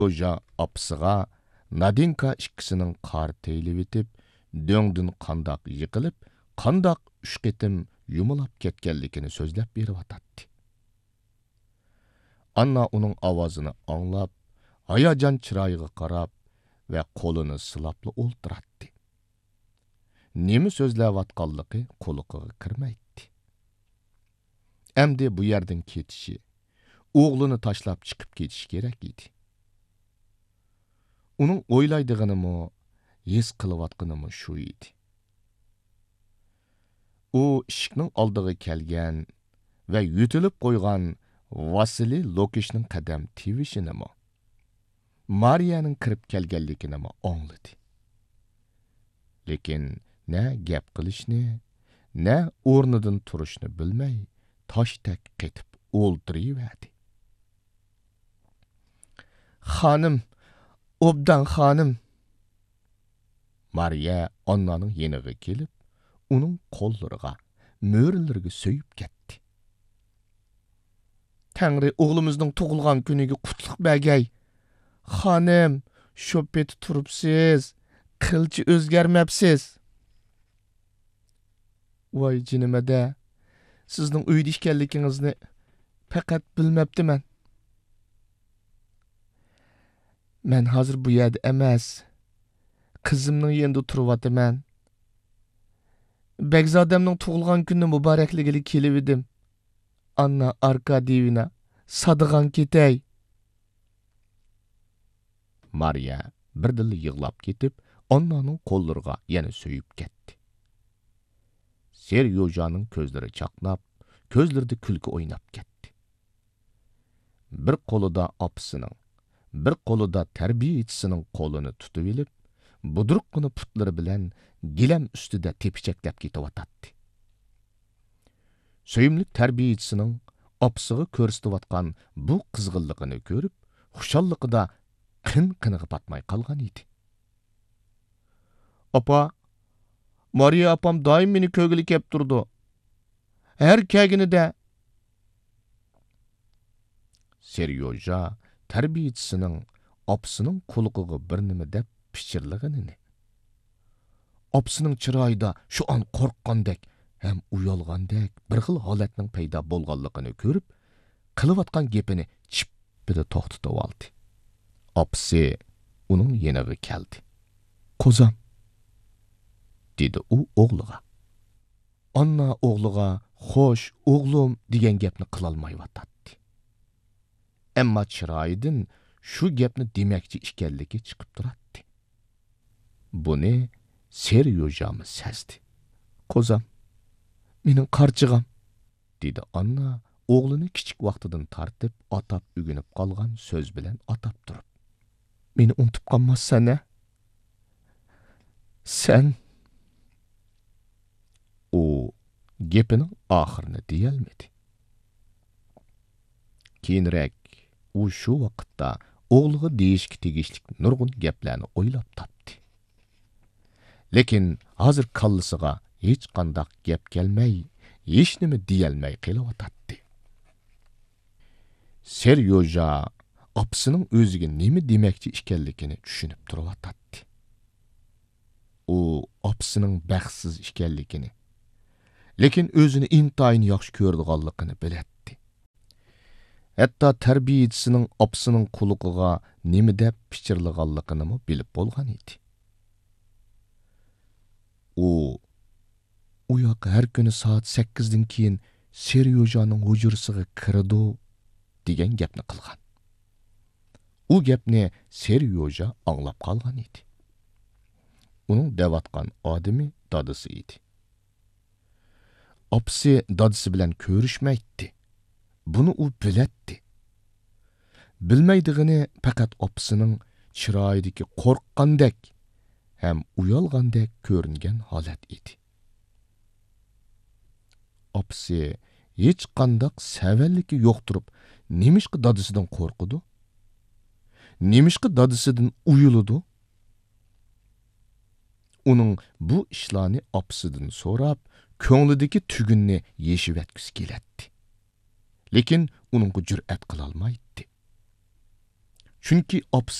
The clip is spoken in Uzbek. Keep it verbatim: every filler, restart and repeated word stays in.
Hoca apsıga Nadinka ikkisining qari teylib etib, döngdün qandaq yiqilib, qandaq üç qitim yumulab ketganligini so'zlab berib atatdi. Anna uning ovozini anglab, hayajon chiroyiga qarab va qo'lini silapli o'ltiratdi. Nima so'zlayotganligi quliqiga kirmaydi. Endi bu yerdan ketishi, o'g'lini tashlab chiqib ketish kerak edi. Uning o'ylaydig'inimi, his qilayotganimi shu edi. U eshikning oldiga kelgan va yutilib qo'ygan Vasili Lokishning qadam tivishini, Mariyaning kirib kelganligini angladi. Lekin ne gap qilishni, ne o'rnidan turishni bilmay, toshdak qetib o'ltiraverdi. Xonim, obdan xonim. Mariya Annaning yeniga kelib, uning qo'llariga, mo'ralariga so'yib ketdi. Tangri o'g'limizning tug'ilgan kuniga qutlug' bergay. Xonim, sho'peti turibsiz, qilchi o'zgarmabsiz. Voy jinimada, sizning uyda ekanligingizni faqat bilmabdiman. Men hozir bu yerda emas, qizimning yanında turibman. Begzodamning tug'ilgan kuni muborakligiga kelib edim. Anna Arkadiyevna, sadig'an ketay. Mariya birdilla yig'lab ketib, Annaning qo'llariga yana so'yib ketdi. Seryojaning ko'zlari chaqnab, ko'zlarida kulki o'ynab ketdi. Bir qo'lida opisining, bir qo'lida tarbiyachisining qo'lini tutib olib, budruqqina putlari bilan gilam ustida tepichaklab ketayotdi. Söyümlük tarbiyachisining opisiga ko'rsatayotgan bu qizg'inligini ko'rib, xushalligida qin-qiniga patmay qolgan edi. Apa, Mariya apam doim meni ko'gili kep turdi. Her kelganida Seryoja tarbiyachisining opisining quliqiga bir nima deb pichirlaganini, opisining chiroyida shu an qo'rqqandek hem uyalgandek bir xil holatning paydo bo'lganligini ko'rib, qilayotgan gapini chippida to'xtatib oldi. Opisi uning yeniga keldi. "Qo'zam", dedi u o'g'liga. Anna o'g'liga "Xo'sh, o'g'lim" degan gapni qila olmayotdi. Ammo chiroyidan shu gapni demakchi ekanligi chiqib turadi. Buni Seryojami sezdi. "Qo'zam, mening qarchig'am", dedi Anna o'g'lini kichik vaqtidan tartib atab ugunib qolgan so'z bilan atab turib. "Meni unutib qolmassan-a? Sen..." U gapining oxirini deyolmadi. Keyinroq u shu vaqtda o'g'liga deyishga tegishli nurg'un gaplarni o'ylab topdi. Lekin hozir kallasiga hech qanday gap kelmay, hech nima deyolmay qelyotdi. Seryoja opisining o'ziga nima demakchi ekanligini tushunib turibdi. U opisining baxtsiz ekanligini, lekin o'zini intayin yaxshi ko'rdiganligini biladi. Hatto tarbiyachisining opisining quliqiga nima deb pichirlaganligini bilib bo'lgan edi. U u yoq har kuni soat sakkizdan keyin Seryojaning hujrasiga kirdi degan gapni qilgan. U gapni Seryoja anglab qolgan edi. Uning devatgan odami dadisi edi. Opisi dadisi bilan ko'rishmaydi. Buni u biladi. Bilmaydig'ini faqat opisining chiroyidagi qo'rqqandek ham uyalgandek ko'ringan holat edi. Opisi hech qanday savalligi yo'q turib, nemishqa dadisidan qo'rqidi? Nemishqa dadisidan uyuludi? Uning bu ishlarni opisidan so'rab, ko'nglidagi tugunni yeshib etgisi keladi. Lekin uning jur'at qila olmaydi. chunki